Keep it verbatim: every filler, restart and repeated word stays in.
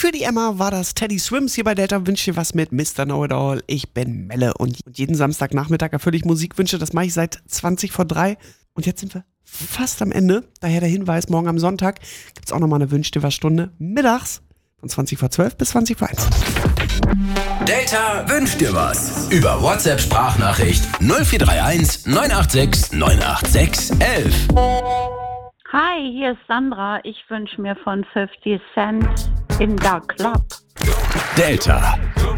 Für die Emma war das Teddy Swims hier bei Delta. Wünsche dir was mit Mister Know-It-All. Ich bin Melle und jeden Samstagnachmittag erfülle ich Musikwünsche. Das mache ich seit zwanzig vor drei. Und jetzt sind wir fast am Ende. Daher der Hinweis, morgen am Sonntag gibt es auch nochmal eine Wünsch dir was Stunde. Mittags von zwanzig vor zwölf bis zwanzig vor eins. Delta wünscht dir was. Über WhatsApp-Sprachnachricht null vier drei eins neun acht sechs neun acht sechs elf. Hi, hier ist Sandra. Ich wünsche mir von fifty Cent In Da Club. Delta.